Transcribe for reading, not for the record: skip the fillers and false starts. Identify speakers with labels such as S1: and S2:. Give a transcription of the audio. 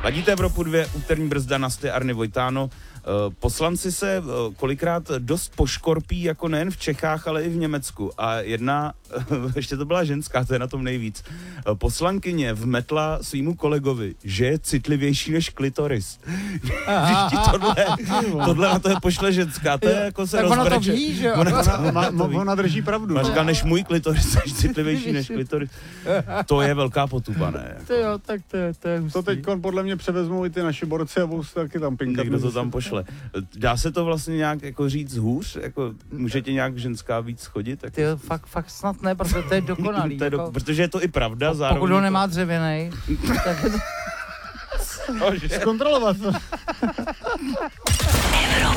S1: Ladíte Evropu 2, úterní brzda na Arny Vojtáno. Poslanci se kolikrát dost poškorpí, jako nejen v Čechách, ale i v Německu. A jedna, ještě to byla ženská, to je na tom nejvíc, poslankyně vmetla svýmu kolegovi, že je citlivější než klitoris. Když ti tohle na to je pošle ženská, to je jako se rozbreče.
S2: Ona to ví, že jo?
S3: Ona drží pravdu.
S1: Říká, než můj klitoris, je citlivější než klitoris. To je velká potupa, ne?
S2: To jo, tak to je hustý.
S3: To teď podle mě převezmou i ty naši borci a budou se taky tam pinkat.
S1: Někdo to tam pošle. Dá se to vlastně nějak jako říct hůř? Jako, můžete nějak ženská víc chodit? Jako...
S2: Ty fakt snad ne, protože to je dokonalý.
S1: Protože je to i pravda. Zároveň
S2: pokud ho nemá dřevěnej, tak je to...
S3: Zkontrolovat to.